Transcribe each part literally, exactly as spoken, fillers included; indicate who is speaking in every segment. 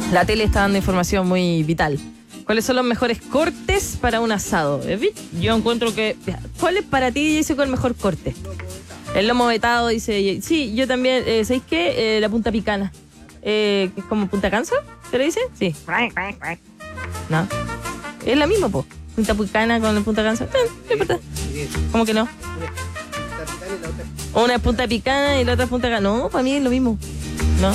Speaker 1: La tele está dando información muy vital. ¿Cuáles son los mejores cortes para un asado? Yo encuentro que... ¿Cuál es para ti, Jessica, el mejor corte? El lomo vetado, dice... Sí, yo también... Eh, ¿Sabéis qué? Eh, la punta picana. Eh, ¿Es como punta cansa? ¿Te lo dice? Sí. No. Es la misma, po. Punta picana con la punta cansa. Eh, no importa. ¿Cómo que no? Una es punta picana y la otra es punta cansa. No, para mí es lo mismo. ¿No?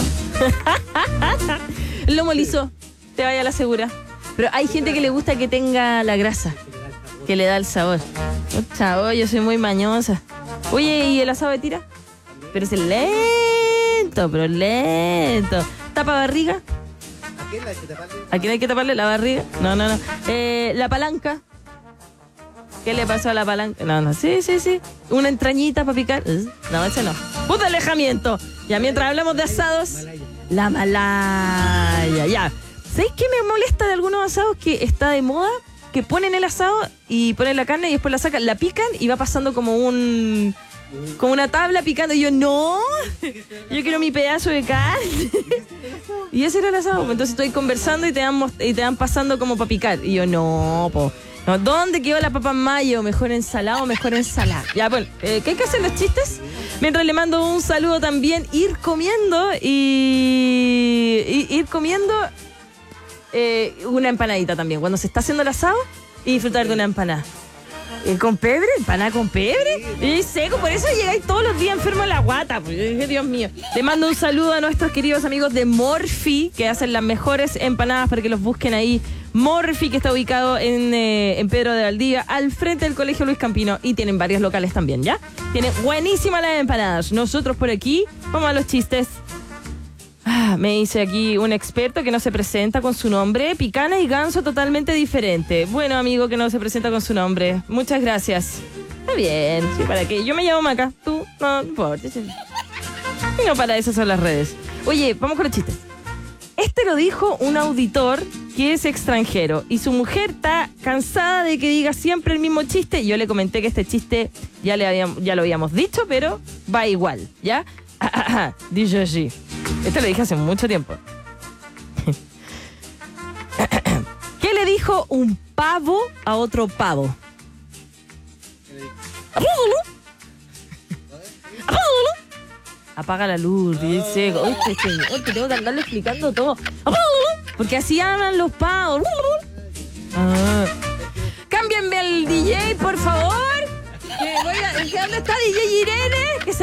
Speaker 1: El lomo liso. Te vaya a la segura. Pero hay gente que le gusta que tenga la grasa, que le da el sabor. Oh, chavo, yo soy muy mañosa. Oye, ¿y el asado de tira? Pero es lento, pero lento. ¿Tapa barriga? ¿A quién hay que taparle la barriga? No, no, no. Eh, la palanca. ¿Qué le pasó a la palanca? No, no, sí, sí, sí. Una entrañita para picar. No, ese no. ¡Puta alejamiento! Ya mientras hablamos de asados, la malaya, ya. ¿Sabéis qué me molesta de algunos asados? Que está de moda, que ponen el asado y ponen la carne y después la sacan, la pican y va pasando como un... como una tabla picando. Y yo, no, yo quiero mi pedazo de carne. Y ese era el asado. Entonces estoy conversando y te van, y te van pasando como para picar. Y yo, no, po. No, ¿dónde quedó la papa mayo? Mejor ensalada, mejor ensalada. Ya, bueno, eh, ¿qué hay que hacer los chistes? Mientras le mando un saludo también, ir comiendo y, y ir comiendo eh, una empanadita también. Cuando se está haciendo el asado y disfrutar de una empanada. Eh, ¿Con pebre? ¿Empanada con pebre? Y seco, por eso llegáis todos los días enfermo en la guata. Pues, dije, Dios mío. Le mando un saludo a nuestros queridos amigos de Morphy, que hacen las mejores empanadas para que los busquen ahí. Morphy, que está ubicado en, eh, en Pedro de Valdivia, al frente del Colegio Luis Campino. Y tienen varios locales también, ¿ya? Tienen buenísimas las empanadas. Nosotros por aquí, vamos a los chistes. Ah, me dice aquí un experto que no se presenta con su nombre. Picana y ganso totalmente diferente. Bueno, amigo que no se presenta con su nombre. Muchas gracias. Está bien. Sí, ¿para qué? Yo me llamo Maca. Tú, no, no importa. Y no, para eso son las redes. Oye, vamos con los chistes. Este lo dijo un auditor que es extranjero y su mujer está cansada de que diga siempre el mismo chiste. Yo le comenté que este chiste ya, le habíamos, ya lo habíamos dicho, pero va igual, ¿ya? Dice así. Esto lo dije hace mucho tiempo. ¿Qué le dijo un pavo a otro pavo? Apaga la luz, dice. Oye, señor, te tengo que andarle explicando todo. Porque así hablan los pavos. Ah. Cámbienme al D J, por favor. Que voy a, ¿dónde está D J Irene? Que se